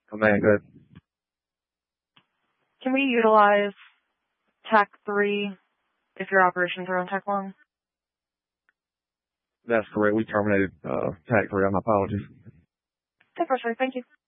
Command, good. Can we utilize TAC 3 if your operations are on TAC 1? That's correct. We terminated TAC 3. My apologies. Okay, for sure. Thank you.